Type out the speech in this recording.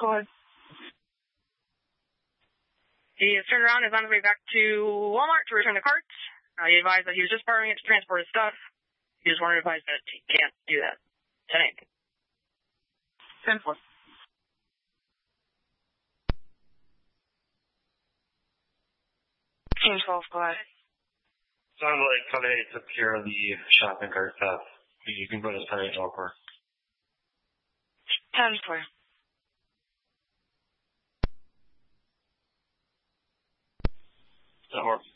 Go ahead. He has turned around and is on his way back to Walmart to return the cart. He advised that he was just borrowing it to transport his stuff. He just wanted to advise that he can't do that tonight. 10-4. Team 12, go ahead. Sounds like Clay took care of the shopping cart theft. You can go to Senate over. 10-4. That works.